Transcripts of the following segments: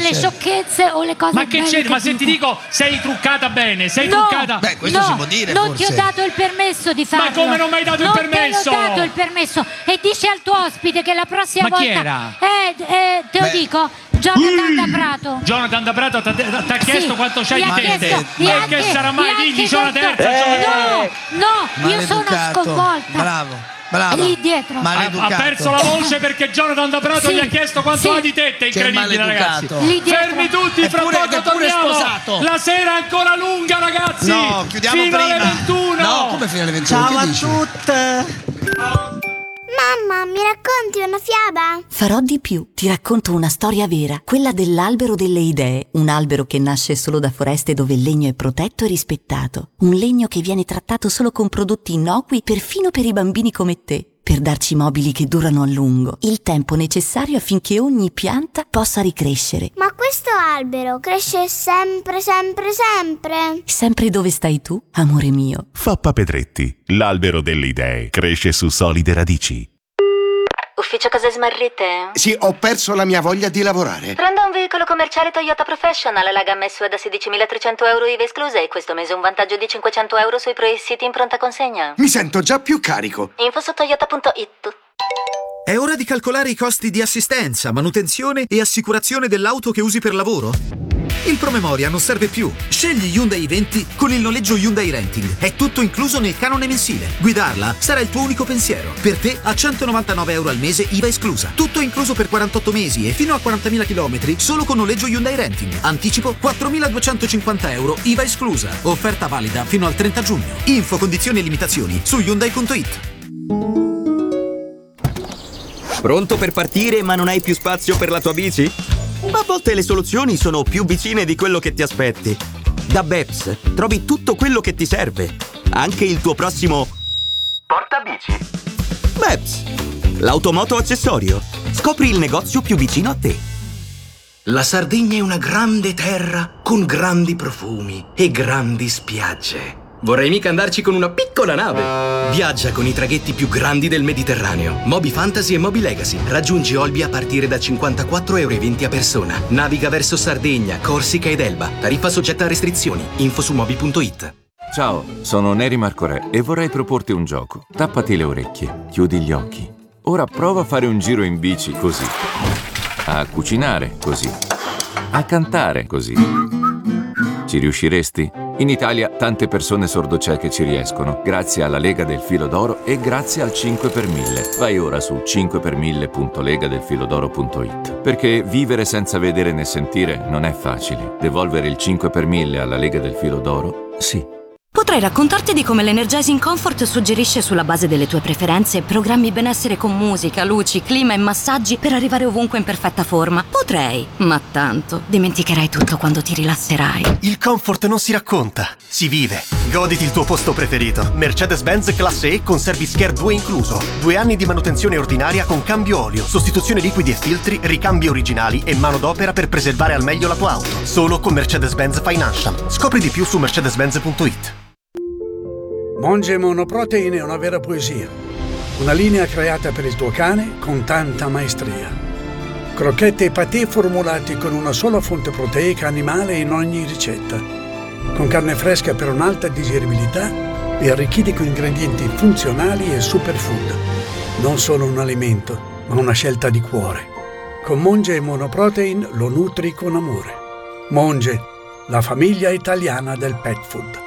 le sciocchezze o le cose ma che c'è? Ma se ti dico sei truccata bene, sei truccata. Beh, questo si può dire, non forse. ti ho dato il permesso di farlo. Ma come non mi hai dato il permesso? Non ti ho dato il permesso. E dici al tuo ospite che la prossima Ma chi volta era? Te lo dico, Jonathan da Prato. Jonathan da Prato ti ha chiesto quanto c'hai di tette. Ma che sarà mai? Digli c'ho la terza. No, io sono sconvolta. Bravo. Lì dietro. Ha perso la voce perché Jonathan da Prato gli ha chiesto quanto ha di tette. Incredibile, ragazzi. Fermi tutti, fra poco torniamo. Sposato. La sera è ancora lunga, ragazzi. No, chiudiamo fino prima. alle 21. No, come fino alle 21? Ciao a tutte. Mamma, mi racconti una fiaba? Farò di più. Ti racconto una storia vera, quella dell'albero delle idee. Un albero che nasce solo da foreste dove il legno è protetto e rispettato. Un legno che viene trattato solo con prodotti innocui perfino per i bambini come te. Per darci mobili che durano a lungo. Il tempo necessario affinché ogni pianta possa ricrescere. Ma questo albero cresce sempre, sempre, sempre? Sempre dove stai tu, amore mio. Fappa Pedretti, l'albero delle idee, cresce su solide radici. Ufficio cose smarrite? Sì, ho perso la mia voglia di lavorare. Prenda un veicolo commerciale Toyota Professional, la gamma SUV da 16.300 euro IVA esclusa e questo mese un vantaggio di 500 euro sui pre-siti in pronta consegna. Mi sento già più carico. Info su toyota.it. È ora di calcolare i costi di assistenza, manutenzione e assicurazione dell'auto che usi per lavoro? Il promemoria non serve più. Scegli Hyundai 20 con il noleggio Hyundai Renting. È tutto incluso nel canone mensile. Guidarla sarà il tuo unico pensiero. Per te a 199 euro al mese IVA esclusa. Tutto incluso per 48 mesi e fino a 40.000 km solo con noleggio Hyundai Renting. Anticipo 4.250 euro IVA esclusa. Offerta valida fino al 30 giugno. Info, condizioni e limitazioni su Hyundai.it. Pronto per partire ma non hai più spazio per la tua bici? A volte le soluzioni sono più vicine di quello che ti aspetti. Da Beps trovi tutto quello che ti serve, anche il tuo prossimo portabici. Beps, l'automoto accessorio. Scopri il negozio più vicino a te. La Sardegna è una grande terra con grandi profumi e grandi spiagge. Vorrei mica andarci con una piccola nave. Viaggia con i traghetti più grandi del Mediterraneo. Moby Fantasy e Moby Legacy. Raggiungi Olbia a partire da 54,20 € a persona. Naviga verso Sardegna, Corsica ed Elba. Tariffa soggetta a restrizioni. Info su moby.it. Ciao, sono Neri Marco Re e vorrei proporti un gioco. Tappati le orecchie, chiudi gli occhi. Ora prova a fare un giro in bici così. A cucinare così. A cantare così. Ci riusciresti? In Italia tante persone sordocieche ci riescono, grazie alla Lega del Filo d'Oro e grazie al 5 per 1000. Vai ora su 5per1000.legadelfilodoro.it. Perché vivere senza vedere né sentire non è facile. Devolvere il 5 per 1000 alla Lega del Filo d'Oro, sì. Potrei raccontarti di come l'Energizing Comfort suggerisce sulla base delle tue preferenze programmi benessere con musica, luci, clima e massaggi per arrivare ovunque in perfetta forma. Potrei, ma tanto dimenticherai tutto quando ti rilasserai. Il comfort non si racconta, si vive. Goditi il tuo posto preferito. Mercedes-Benz Classe E con Service Care 2 incluso. 2 anni di manutenzione ordinaria con cambio olio, sostituzione liquidi e filtri, ricambi originali e manodopera per preservare al meglio la tua auto. Solo con Mercedes-Benz Financial. Scopri di più su mercedes-benz.it. Monge Monoprotein è una vera poesia. Una linea creata per il tuo cane con tanta maestria. Crocchette e patè formulati con una sola fonte proteica animale in ogni ricetta. Con carne fresca per un'alta digeribilità e arricchiti con ingredienti funzionali e superfood. Non solo un alimento, ma una scelta di cuore. Con Monge Monoprotein lo nutri con amore. Monge, la famiglia italiana del pet food.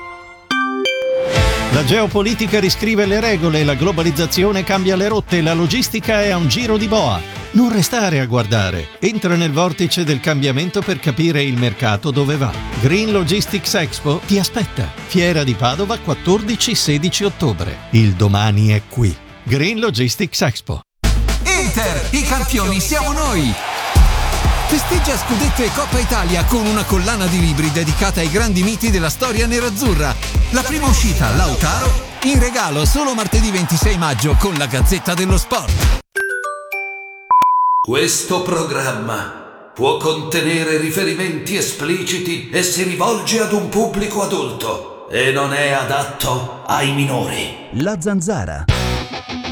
La geopolitica riscrive le regole, la globalizzazione cambia le rotte, la logistica è a un giro di boa. Non restare a guardare. Entra nel vortice del cambiamento per capire il mercato dove va. Green Logistics Expo ti aspetta. Fiera di Padova 14-16 ottobre. Il domani è qui. Green Logistics Expo. Inter, i campioni siamo noi! Festeggia Scudetto e Coppa Italia con una collana di libri dedicata ai grandi miti della storia nerazzurra. La prima uscita, Lautaro, in regalo solo martedì 26 maggio con la Gazzetta dello Sport. Questo programma può contenere riferimenti espliciti e si rivolge ad un pubblico adulto e non è adatto ai minori. La Zanzara.